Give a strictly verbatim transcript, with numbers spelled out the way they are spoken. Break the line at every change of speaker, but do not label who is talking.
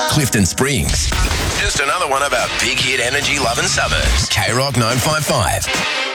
Clifton Springs. Just another one of our big hit energy loving suburbs. K Rock nine five five.